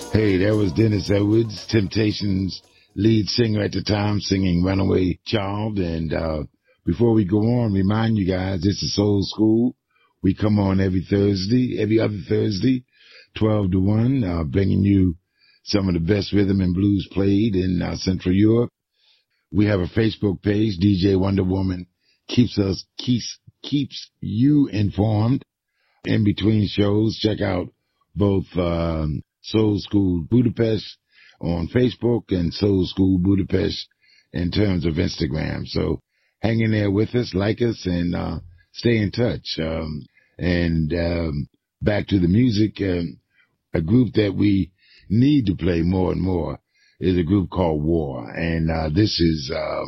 Hey, that was Dennis Edwards, Temptations lead singer at the time, singing Runaway Child. And before we go on, remind you guys, this is Soul School. We come on every other Thursday, 12 to 1, bringing you some of the best rhythm and blues played in Central Europe. We have a Facebook page, DJ Wonder Woman keeps you informed. In between shows, check out both Soul School Budapest on Facebook and Soul School Budapest in terms of Instagram. So hang in there with us, like us, and stay in touch. Back to the music, a group that we need to play more and more is a group called War. And this is